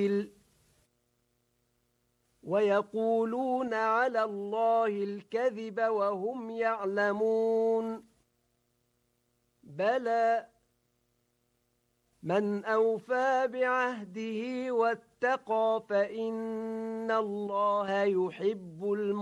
ويقولون على الله الكذب وهم يعلمون بلى من أوفى بعهده واتقى فإن الله يحب المتقين